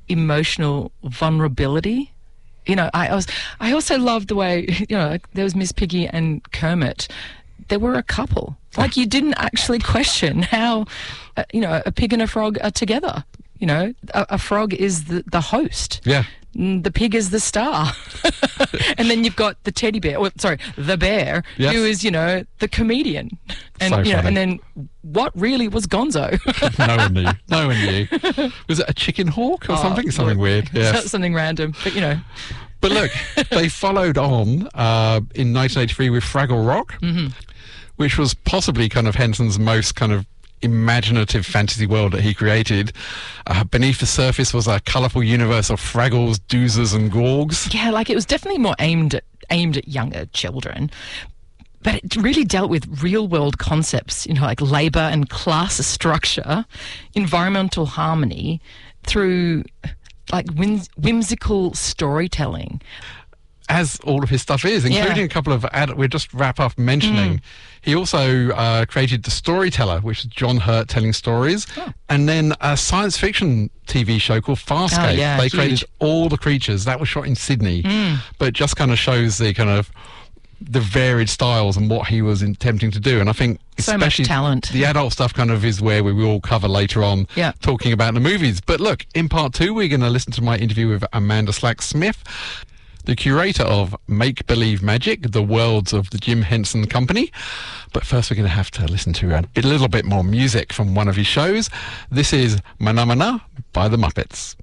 emotional vulnerability. You know, I also loved the way, you know, like, there was Miss Piggy and Kermit. They were a couple. Like, you didn't actually question how, you know, a pig and a frog are together. You know, a frog is the host. Yeah. The pig is the star. And then you've got the teddy bear, the bear, yes. who is, you know, the comedian. And, so you know, funny. and then what really was Gonzo? No one knew. Was it a chicken hawk or something? Something weird. Yeah. Something random, but, you know. But look, they followed on in 1983 with Fraggle Rock, which was possibly kind of Henson's most kind of imaginative fantasy world that he created. Beneath the surface was a colourful universe of Fraggles, Doozers and Gorgs. Yeah, like, it was definitely more aimed at younger children. But it really dealt with real-world concepts, you know, like labour and class structure, environmental harmony, through, like, whimsical storytelling. As all of his stuff is, including a couple of... we'll just wrap up mentioning... He also created The Storyteller, which is John Hurt telling stories, and then a science fiction TV show called Farscape. They created all the creatures. That was shot in Sydney, but it just kind of shows the kind of the varied styles and what he was attempting to do. And I think so much talent. The adult stuff kind of is where we will cover later on, talking about the movies. But look, in part 2, we're going to listen to my interview with Amanda Slack-Smith, the curator of Make Believe Magic, the worlds of the Jim Henson Company. But first we're going to have to listen to a little bit more music from one of his shows. This is Mana Mana by the Muppets.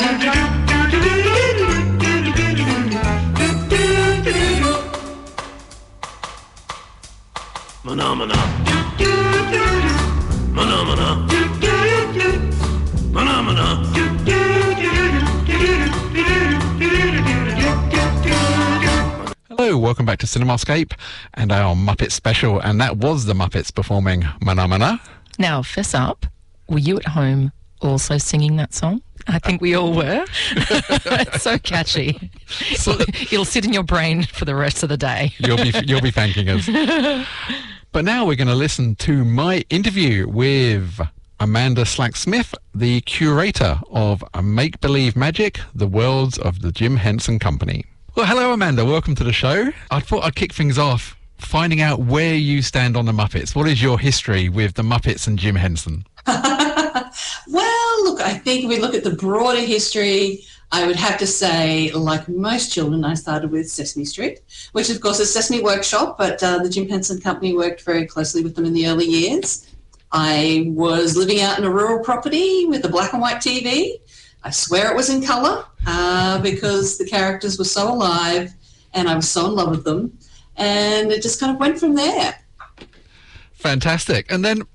Mana Mana. Mana Mana. Mana Mana. Hello, welcome back to Cinemascape and our Muppet special, and that was the Muppets performing Mana Mana. Now, fess up, were you at home also singing that song? I think we all were. It's so catchy. It'll sit in your brain for the rest of the day. You'll be thanking us. But now we're going to listen to my interview with Amanda Slack-Smith, the curator of Make Believe Magic, the worlds of the Jim Henson Company. Well, hello, Amanda. Welcome to the show. I thought I'd kick things off finding out where you stand on the Muppets. What is your history with the Muppets and Jim Henson? Well, look, I think if we look at the broader history, I would have to say, like most children, I started with Sesame Street, which, of course, is Sesame Workshop, but the Jim Henson Company worked very closely with them in the early years. I was living out in a rural property with a black and white TV. I swear it was in colour because the characters were so alive and I was so in love with them. And it just kind of went from there. Fantastic. And then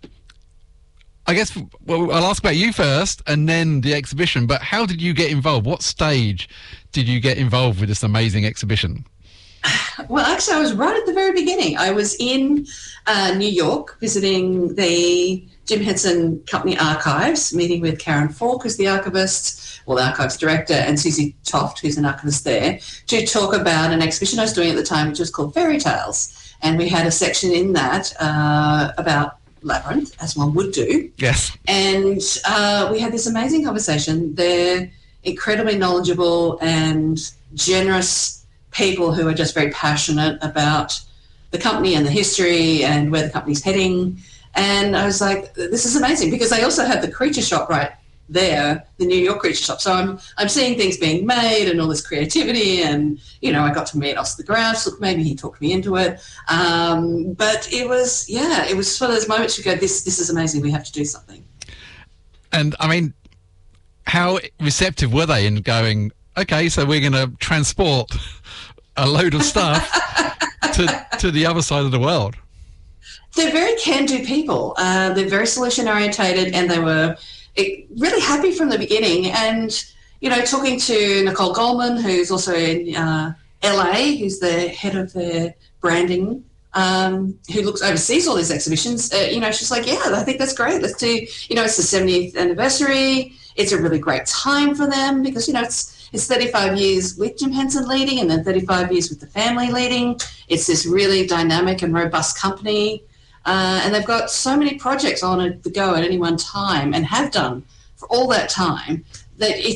I guess I'll ask about you first and then the exhibition. But how did you get involved? What stage did you get involved with this amazing exhibition? Well, actually, I was right at the very beginning. I was in New York visiting the Jim Henson Company archives, meeting with Karen Falk, who's the archivist, the archives director, and Susie Toft, who's an archivist there, to talk about an exhibition I was doing at the time, which was called Fairy Tales. And we had a section in that about Labyrinth, as one would do. Yes. And we had this amazing conversation. They're incredibly knowledgeable and generous people who are just very passionate about the company and the history and where the company's heading. And I was like, this is amazing, because they also have the creature shop right there, the New York creature shop. So I'm seeing things being made and all this creativity, and, you know, I got to meet Oscar the Grouch. Look, maybe he talked me into it. But it was one of those moments you go, this is amazing, we have to do something. And, I mean, how receptive were they in going, okay, so we're going to transport a load of stuff to the other side of the world? They're very can-do people. They're very solution-orientated, and they were really happy from the beginning. And, you know, talking to Nicole Goldman, who's also in LA, who's the head of their branding, who oversees all these exhibitions, you know, she's like, yeah, I think that's great. Let's do, you know, it's the 70th anniversary. It's a really great time for them because, you know, it's 35 years with Jim Henson leading and then 35 years with the family leading. It's this really dynamic and robust company. And they've got so many projects on the go at any one time, and have done for all that time, that